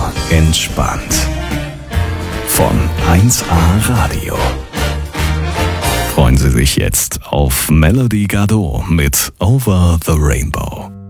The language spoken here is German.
super entspannt. Von 1A Radio. Freuen Sie sich jetzt auf Melody Gardot mit Over the Rainbow.